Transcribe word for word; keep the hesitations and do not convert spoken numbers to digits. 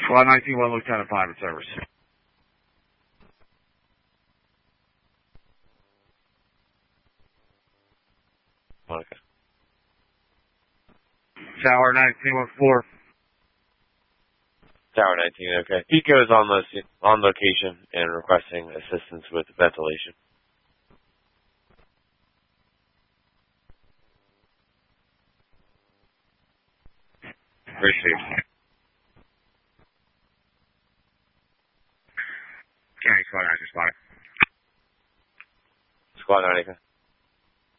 Squad nineteen one, Lieutenant five at service. Okay. Tower nineteen one four. Tower nineteen, okay. Pico is on, the, on location and requesting assistance with ventilation. Received. County Squad nine, spotted. Squad nine, okay.